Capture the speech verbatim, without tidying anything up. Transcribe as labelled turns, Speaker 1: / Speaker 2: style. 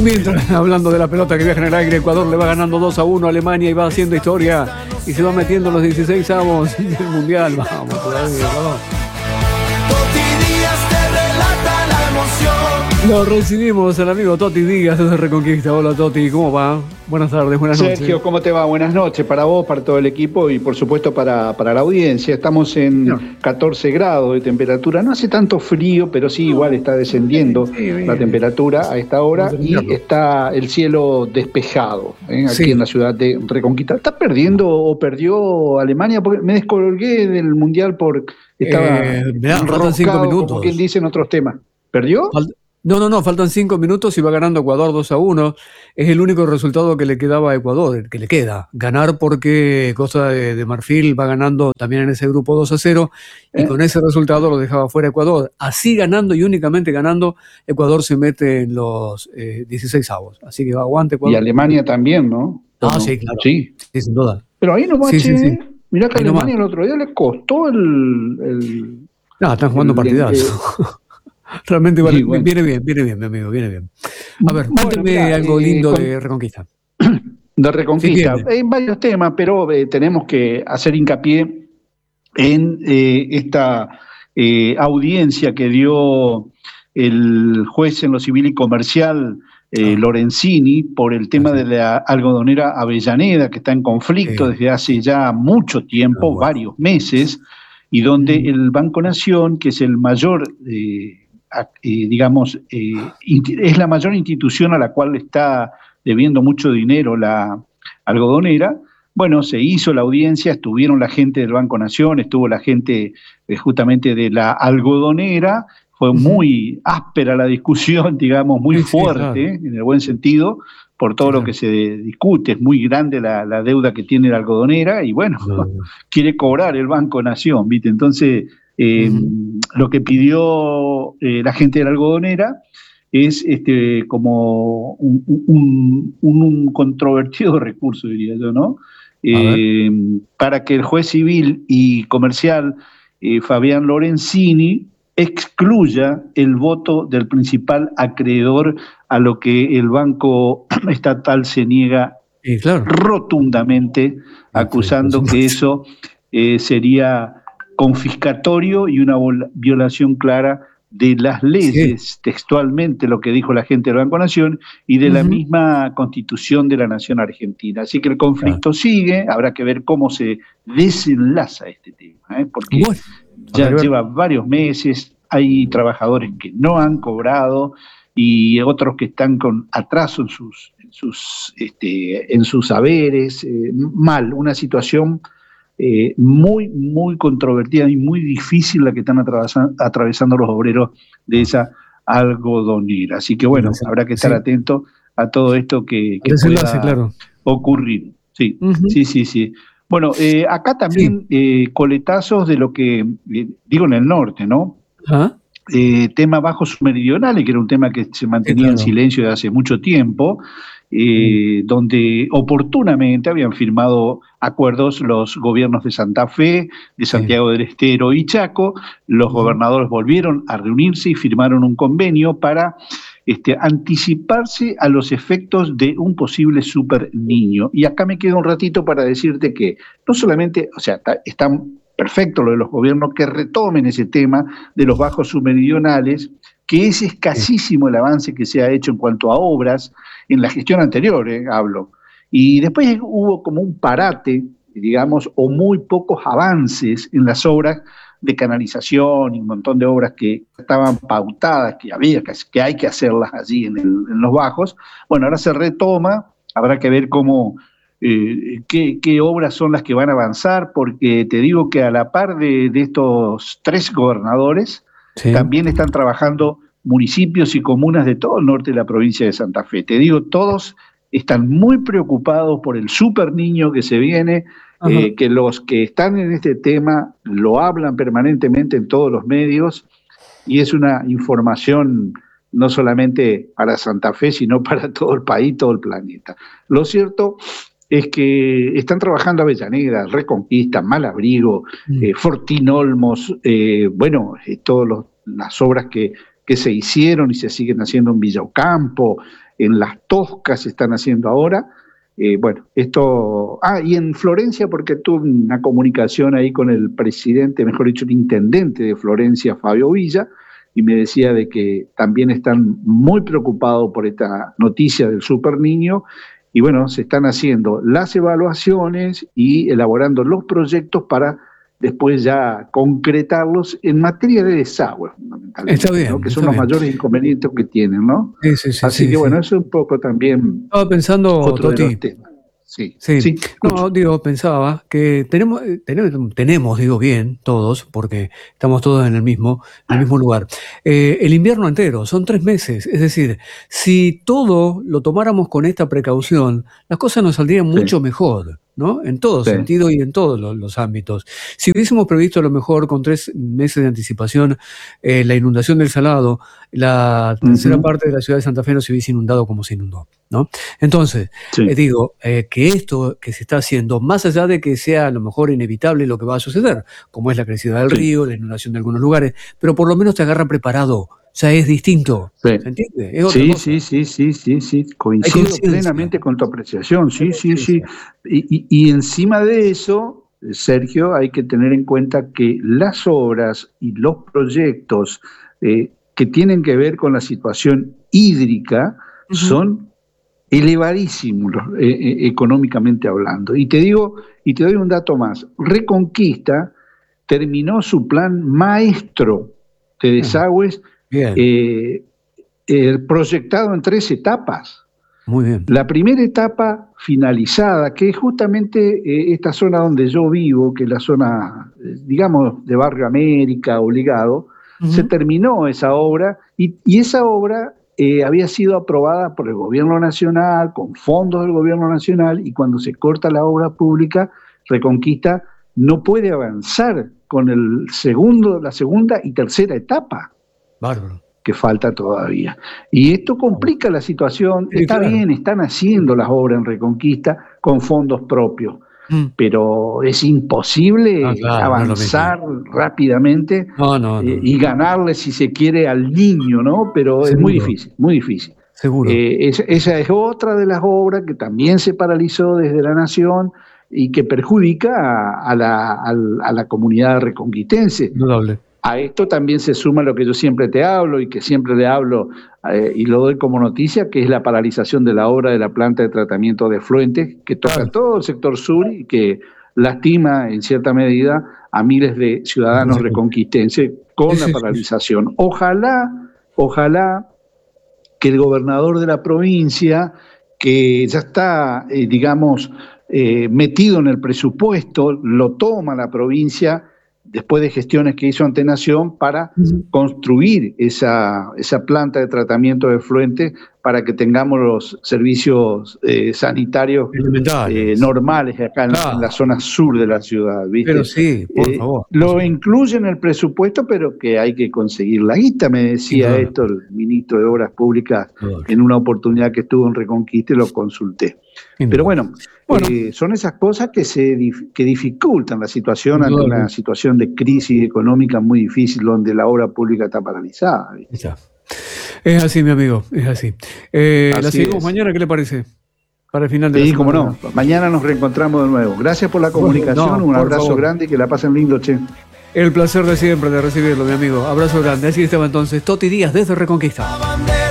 Speaker 1: mientras, hablando de la pelota que viaja en el aire, Ecuador le va ganando dos a uno a Alemania y va haciendo historia y se va metiendo en los dieciséis avos del Mundial. Vamos, todavía, Ecuador. Lo recibimos al amigo Toti Díaz desde Reconquista. Hola Toti, ¿cómo va? Buenas tardes, buenas noches.
Speaker 2: Sergio, ¿cómo te va? Buenas noches para vos, para todo el equipo y por supuesto para, para la audiencia. Estamos en no. catorce grados de temperatura. No hace tanto frío, pero sí igual está descendiendo sí, sí, la temperatura a esta hora y está el cielo despejado ¿eh? aquí sí. en la ciudad de Reconquista. ¿Está perdiendo o perdió Alemania? Porque me descolgué del Mundial por estaba
Speaker 1: eh, mirá, faltan cinco minutos.
Speaker 2: Como quien dice en otros temas. ¿Perdió?
Speaker 1: Falt- No, no, no, faltan cinco minutos y va ganando Ecuador dos a uno. Es el único resultado que le quedaba a Ecuador, el que le queda. Ganar porque Costa de, de Marfil va ganando también en ese grupo dos a cero y ¿Eh? con ese resultado lo dejaba fuera Ecuador. Así ganando y únicamente ganando, Ecuador se mete en los eh, dieciséis avos. Así que aguante Ecuador.
Speaker 2: Y Alemania también, ¿no?
Speaker 1: Ah, bueno, sí, claro.
Speaker 2: Sí.
Speaker 1: sí, sin duda.
Speaker 2: Pero ahí nomás,
Speaker 1: sí,
Speaker 2: che,
Speaker 1: sí, sí.
Speaker 2: mirá que
Speaker 1: ahí
Speaker 2: Alemania
Speaker 1: nomás.
Speaker 2: el otro día le costó el... el
Speaker 1: no, están jugando partidazo. Realmente vale,
Speaker 2: sí, bueno.
Speaker 1: viene bien, viene bien, mi amigo, viene bien. A ver,
Speaker 2: bueno,
Speaker 1: cuéntame
Speaker 2: mirá,
Speaker 1: algo
Speaker 2: eh,
Speaker 1: lindo
Speaker 2: con...
Speaker 1: de Reconquista.
Speaker 2: De Reconquista.
Speaker 1: Sí,
Speaker 2: hay varios temas, pero eh, tenemos que hacer hincapié en eh, esta eh, audiencia que dio el juez en lo civil y comercial, eh, ah. Lorenzini, por el tema ah, sí. de la algodonera Avellaneda, que está en conflicto sí. desde hace ya mucho tiempo, ah, bueno. varios meses, y donde mm. el Banco Nación, que es el mayor... Eh, Eh, digamos, eh, es la mayor institución a la cual le está debiendo mucho dinero la algodonera. Bueno, se hizo la audiencia, estuvieron la gente del Banco Nación, estuvo la gente eh, justamente de la algodonera, fue muy áspera la discusión, digamos, muy sí, fuerte, sí, claro. en el buen sentido, por todo sí, lo claro. que se discute, es muy grande la, la deuda que tiene la algodonera y bueno, no, no. quiere cobrar el Banco Nación, ¿viste? Entonces... Eh, uh-huh. Lo que pidió eh, la gente de la algodonera es este como un, un, un, un controvertido recurso, diría yo, ¿no? Eh, para que el juez civil y comercial eh, Fabián Lorenzini excluya el voto del principal acreedor a lo que el Banco Estatal se niega
Speaker 1: sí, claro.
Speaker 2: rotundamente, acusando sí, que eso eh, sería... confiscatorio y una violación clara de las leyes, sí. textualmente lo que dijo la gente del Banco Nación, y de uh-huh. la misma Constitución de la Nación Argentina. Así que el conflicto claro. sigue, habrá que ver cómo se desenlaza este tema, ¿eh? porque bueno, ya ver. lleva varios meses, hay trabajadores que no han cobrado y otros que están con atraso en sus, en sus, este, en sus saberes, eh, mal, una situación... Eh, muy, muy controvertida y muy difícil la que están atravesando, atravesando los obreros de esa algodonera. Así que bueno, sí, habrá que estar sí. atento a todo esto que, que pueda enlace, claro. ocurrir. Sí, uh-huh. sí, sí, sí. Bueno, eh, acá también sí. eh, coletazos de lo que, eh, digo en el norte, ¿no? ¿Ah? Eh, tema bajos meridionales, que era un tema que se mantenía sí, claro. en silencio desde hace mucho tiempo, eh, sí. donde oportunamente habían firmado acuerdos los gobiernos de Santa Fe, de Santiago sí. del Estero y Chaco. Los sí. gobernadores volvieron a reunirse y firmaron un convenio para este, anticiparse a los efectos de un posible super niño. Y acá me quedo un ratito para decirte que no solamente, o sea, está, están perfecto lo de los gobiernos que retomen ese tema de los bajos submeridionales, que es escasísimo el avance que se ha hecho en cuanto a obras en la gestión anterior, eh, hablo. Y después hubo como un parate, digamos, o muy pocos avances en las obras de canalización y un montón de obras que estaban pautadas, que había, que hay que hacerlas allí en, el, en los bajos. Bueno, ahora se retoma, habrá que ver cómo... Eh, qué, qué obras son las que van a avanzar, porque te digo que a la par de, de estos tres gobernadores, sí. también están trabajando municipios y comunas de todo el norte de la provincia de Santa Fe. Te digo, todos están muy preocupados por el super niño que se viene, eh, que los que están en este tema lo hablan permanentemente en todos los medios, y es una información no solamente para Santa Fe, sino para todo el país, todo el planeta. Lo cierto es que están trabajando Avellaneda, Reconquista, Malabrigo, mm. eh, Fortín Olmos, eh, bueno, eh, todas las obras que, que se hicieron y se siguen haciendo en Villa Ocampo, en Las Toscas se están haciendo ahora. Eh, bueno, esto... Ah, y en Florencia, porque tuve una comunicación ahí con el presidente, mejor dicho, el intendente de Florencia, Fabio Villa, y me decía de que también están muy preocupados por esta noticia del Super Niño, y bueno, se están haciendo las evaluaciones y elaborando los proyectos para después ya concretarlos en materia de desagüe, fundamentalmente.
Speaker 1: Está bien,
Speaker 2: ¿no? Que
Speaker 1: está
Speaker 2: son los
Speaker 1: bien.
Speaker 2: mayores inconvenientes que tienen, ¿no?
Speaker 1: Sí, sí, sí,
Speaker 2: Así
Speaker 1: sí,
Speaker 2: que bueno,
Speaker 1: sí.
Speaker 2: eso es un poco también
Speaker 1: Estaba pensando,
Speaker 2: otro de
Speaker 1: Toti.
Speaker 2: los temas. Sí,
Speaker 1: Sí,
Speaker 2: sí,
Speaker 1: no, digo, pensaba que tenemos, eh, tenemos, tenemos, digo bien, todos, porque estamos todos en el mismo, en el mismo lugar. Eh, el invierno entero, son tres meses, es decir, si todo lo tomáramos con esta precaución, las cosas nos saldrían mucho
Speaker 2: sí,
Speaker 1: mejor, ¿no? En todo
Speaker 2: sí.
Speaker 1: sentido y en todos los, los ámbitos. Si hubiésemos previsto a lo mejor con tres meses de anticipación eh, la inundación del Salado, la tercera
Speaker 2: Ujú,
Speaker 1: parte de la ciudad de Santa Fe no se hubiese inundado como se inundó, ¿no? Entonces,
Speaker 2: sí,
Speaker 1: eh, digo, eh, que esto que se está haciendo, más allá de que sea a lo mejor inevitable lo que va a suceder, como es la crecida del
Speaker 2: sí,
Speaker 1: río, la inundación de algunos lugares, pero por lo menos te agarra preparado, ya es distinto,
Speaker 2: sí.
Speaker 1: ¿se entiende? Es otra
Speaker 2: Sí,
Speaker 1: cosa,
Speaker 2: sí, sí, sí, sí, sí,
Speaker 1: hay
Speaker 2: coincido
Speaker 1: conciencia,
Speaker 2: plenamente con tu apreciación,
Speaker 1: hay
Speaker 2: sí, sí, sí.
Speaker 1: conciencia.
Speaker 2: Y, y- y encima de eso, Sergio, hay que tener en cuenta que las obras y los proyectos eh, que tienen que ver con la situación hídrica
Speaker 1: Ujú.
Speaker 2: son elevadísimos eh, eh, económicamente hablando. Y te digo, y te doy un dato más, Reconquista terminó su plan maestro de
Speaker 1: Ah,
Speaker 2: desagües
Speaker 1: bien,
Speaker 2: eh, eh, proyectado en tres etapas.
Speaker 1: muy bien.
Speaker 2: La primera etapa finalizada, que es justamente eh, esta zona donde yo vivo, que es la zona, eh, digamos, de Barrio América, obligado, se
Speaker 1: Ujú.
Speaker 2: terminó esa obra y, y esa obra eh, había sido aprobada por el gobierno nacional, con fondos del gobierno nacional, y cuando se corta la obra pública, Reconquista no puede avanzar con el segundo, la segunda y tercera etapa
Speaker 1: Bárbaro.
Speaker 2: que falta todavía. Y esto
Speaker 1: Ah, bueno.
Speaker 2: complica la situación.
Speaker 1: Sí,
Speaker 2: Está
Speaker 1: claro.
Speaker 2: bien, están haciendo las obras en Reconquista con fondos propios,
Speaker 1: Mm.
Speaker 2: pero es
Speaker 1: Ah,
Speaker 2: imposible
Speaker 1: claro, no es lo mismo.
Speaker 2: avanzar rápidamente
Speaker 1: No, no,
Speaker 2: eh,
Speaker 1: no,
Speaker 2: y
Speaker 1: no.
Speaker 2: ganarle, si se quiere, al niño, ¿no? Pero es muy
Speaker 1: Seguro,
Speaker 2: difícil, muy difícil.
Speaker 1: seguro.
Speaker 2: Eh, es- esa es otra de las obras que también se paralizó desde la Nación y que perjudica a, a la, a la- a la comunidad reconquitense.
Speaker 1: Indudable.
Speaker 2: A esto también se suma lo que yo siempre te hablo y que siempre le hablo eh, y lo doy como noticia, que es la paralización de la obra de la planta de tratamiento de efluentes, que toca
Speaker 1: Claro,
Speaker 2: todo el sector sur y que lastima en cierta medida a miles de
Speaker 1: las
Speaker 2: ciudadanos
Speaker 1: consecuencias.
Speaker 2: reconquistenses
Speaker 1: Sí,
Speaker 2: con la
Speaker 1: sí, sí, sí.
Speaker 2: paralización. Ojalá, ojalá que el gobernador de la provincia, que ya está, eh, digamos, eh, metido en el presupuesto, lo toma la provincia después de gestiones que hizo ante Nación para
Speaker 1: Ujú.
Speaker 2: construir esa, esa planta de tratamiento de efluentes para que tengamos los servicios eh, sanitarios eh,
Speaker 1: Elementales.
Speaker 2: normales acá en, en la
Speaker 1: Claro.
Speaker 2: zona sur de la ciudad,
Speaker 1: Pero
Speaker 2: ¿viste?
Speaker 1: sí, por
Speaker 2: Eh,
Speaker 1: favor, por
Speaker 2: lo
Speaker 1: supuesto.
Speaker 2: incluye en el presupuesto, pero que hay que conseguir la guita, me decía esto
Speaker 1: Indudablemente.
Speaker 2: el ministro de Obras Públicas en
Speaker 1: Indudable.
Speaker 2: una oportunidad que estuvo en Reconquista y lo consulté. Pero
Speaker 1: Indudable.
Speaker 2: bueno,
Speaker 1: Bueno,
Speaker 2: eh, son esas cosas que, se, dif- que dificultan la situación ante una
Speaker 1: indudablemente.
Speaker 2: situación de crisis económica muy difícil donde la obra pública está paralizada, ¿viste?
Speaker 1: Está. Es así, mi amigo, es así. Eh, la
Speaker 2: Así
Speaker 1: seguimos
Speaker 2: es.
Speaker 1: mañana, ¿qué le parece? Para el final de la
Speaker 2: Sí, cómo
Speaker 1: semana.
Speaker 2: no. Mañana nos reencontramos de nuevo. Gracias por la
Speaker 1: Bueno,
Speaker 2: comunicación,
Speaker 1: no,
Speaker 2: un
Speaker 1: por
Speaker 2: abrazo
Speaker 1: favor.
Speaker 2: grande y que la pasen lindo, che.
Speaker 1: El placer de siempre de recibirlo, mi amigo. Abrazo grande. Así estaba entonces Toti Díaz desde Reconquista.